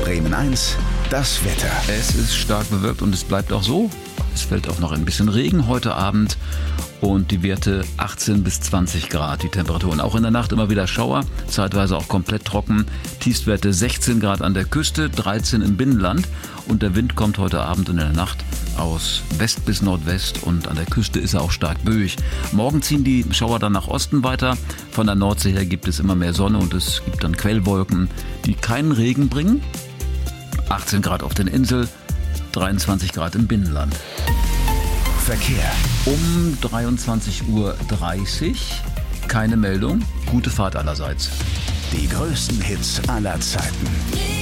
Bremen 1, das Wetter. Es ist stark bewölkt und es bleibt auch so. Es fällt auch noch ein bisschen Regen heute Abend und die Werte 18 bis 20 Grad, die Temperaturen. Auch in der Nacht immer wieder Schauer, zeitweise auch komplett trocken. Tiefstwerte 16 Grad an der Küste, 13 im Binnenland und der Wind kommt heute Abend und in der Nacht aus West bis Nordwest und an der Küste ist er auch stark böig. Morgen ziehen die Schauer dann nach Osten weiter. Von der Nordsee her gibt es immer mehr Sonne und es gibt dann Quellwolken, die keinen Regen bringen. 18 Grad auf den Inseln, 23 Grad im Binnenland. Verkehr. Um 23:30 Uhr keine Meldung. Gute Fahrt allerseits. Die größten Hits aller Zeiten.